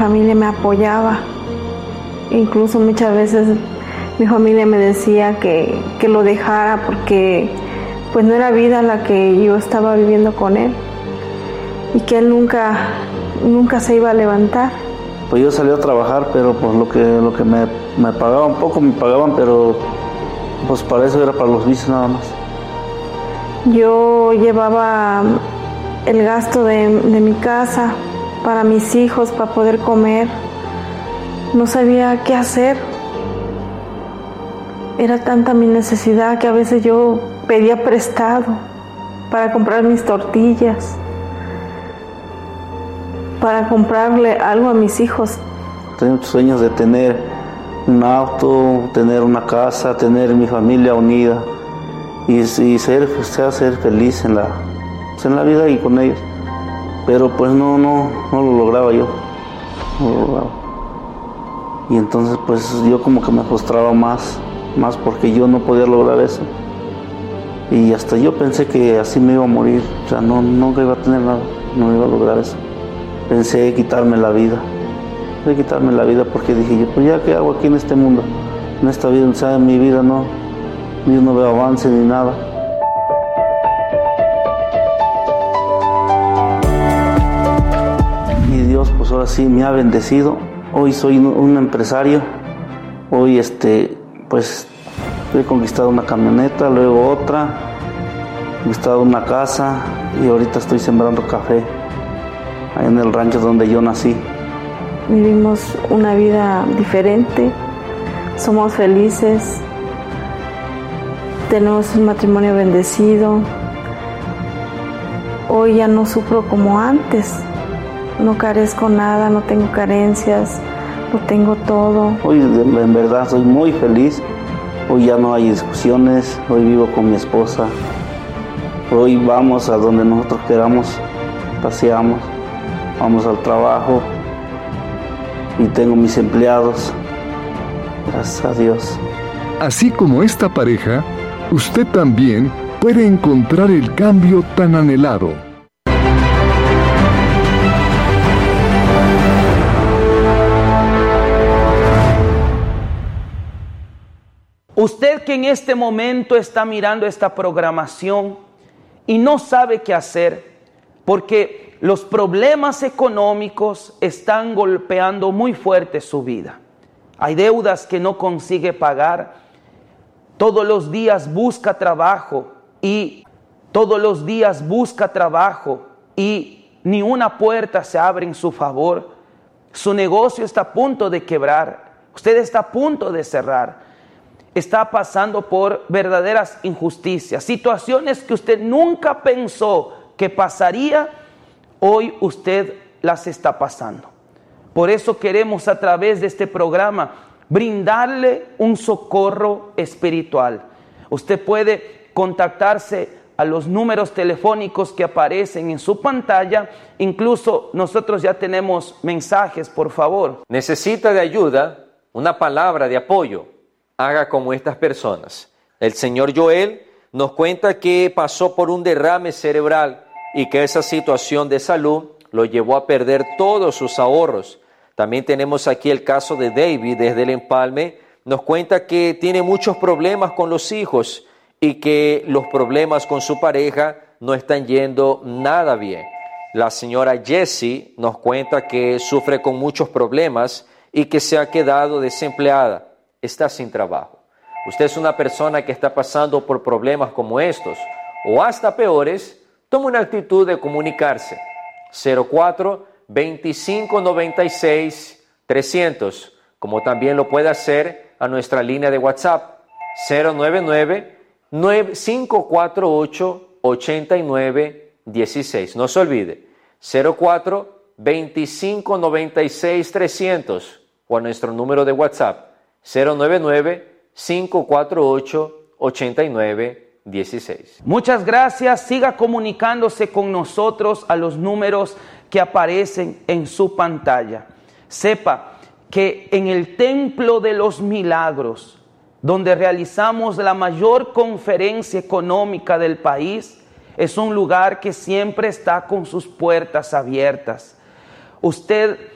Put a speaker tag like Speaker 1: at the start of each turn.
Speaker 1: familia me apoyaba. Incluso muchas veces mi familia me decía que lo dejara porque pues no era vida la que yo estaba viviendo con él y que él nunca se iba a levantar.
Speaker 2: Pues yo salí a trabajar, pero pues lo que me pagaban, poco me pagaban, pero pues para eso era para los vicios nada más.
Speaker 1: Yo llevaba el gasto de mi casa para mis hijos, para poder comer. No sabía qué hacer. Era tanta mi necesidad que a veces yo pedía prestado para comprar mis tortillas, para comprarle algo a mis hijos.
Speaker 2: Tengo muchos sueños de tener un auto, tener una casa, tener mi familia unida y ser feliz en la vida y con ellos. Pero pues no lo lograba yo. No lo lograba. Y entonces pues yo como que me frustraba más porque yo no podía lograr eso. Y hasta yo pensé que así me iba a morir, o sea, nunca iba a tener nada, no iba a lograr eso. Pensé quitarme la vida porque dije yo, pues ya qué hago aquí en este mundo, en esta vida, o sea, en mi vida yo no veo avance ni nada. Y Dios pues ahora sí me ha bendecido. Hoy soy un empresario. Hoy pues he conquistado una camioneta, luego otra, he conquistado una casa y ahorita estoy sembrando café ahí en el rancho donde yo nací.
Speaker 1: Vivimos una vida diferente, somos felices, tenemos un matrimonio bendecido. Hoy ya no sufro como antes, no carezco nada, no tengo carencias, lo tengo todo.
Speaker 2: Hoy en verdad soy muy feliz, hoy ya no hay discusiones, hoy vivo con mi esposa, hoy vamos a donde nosotros queramos, paseamos, vamos al trabajo y tengo mis empleados, gracias a Dios.
Speaker 3: Así como esta pareja, usted también puede encontrar el cambio tan anhelado.
Speaker 4: Usted que en este momento está mirando esta programación y no sabe qué hacer porque los problemas económicos están golpeando muy fuerte su vida. Hay deudas que no consigue pagar. Todos los días busca trabajo y ni una puerta se abre en su favor. Su negocio está a punto de quebrar. Usted está a punto de cerrar. Está pasando por verdaderas injusticias, situaciones que usted nunca pensó que pasaría, hoy usted las está pasando. Por eso queremos a través de este programa brindarle un socorro espiritual. Usted puede contactarse a los números telefónicos que aparecen en su pantalla. Incluso nosotros ya tenemos mensajes, por favor.
Speaker 5: ¿Necesita de ayuda? Una palabra de apoyo. Haga como estas personas. El señor Joel nos cuenta que pasó por un derrame cerebral y que esa situación de salud lo llevó a perder todos sus ahorros. También tenemos aquí el caso de David desde el Empalme. Nos cuenta que tiene muchos problemas con los hijos y que los problemas con su pareja no están yendo nada bien. La señora Jessie nos cuenta que sufre con muchos problemas y que se ha quedado desempleada. Está sin trabajo. Usted es una persona que está pasando por problemas como estos o hasta peores, tome una actitud de comunicarse. 04 25 96 300, como también lo puede hacer a nuestra línea de WhatsApp 099 9548 89 16. No se olvide, 04 25 96 300 o a nuestro número de WhatsApp 099-548-8916.
Speaker 4: Muchas gracias. Siga comunicándose con nosotros a los números que aparecen en su pantalla. Sepa que en el Templo de los Milagros, donde realizamos la mayor conferencia económica del país, es un lugar que siempre está con sus puertas abiertas. Usted